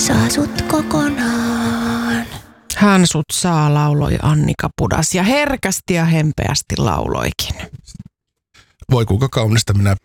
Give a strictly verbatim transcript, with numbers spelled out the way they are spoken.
saa sut kokonaan. Hän sut saa, lauloi Annika Pudas ja herkästi ja hempeästi lauloikin. Voi kuinka kaunista, minä